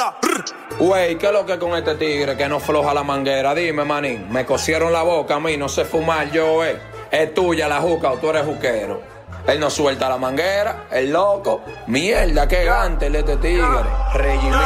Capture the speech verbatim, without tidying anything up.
mierda. Güey, ¿qué es lo que con este tigre que no floja la manguera? Dime, manín, me cosieron la boca a mí, no sé fumar yo, eh. Es tuya la juca o tú eres juquero. Él no suelta la manguera, el loco. Mierda, qué gante el de este tigre. Regimiento.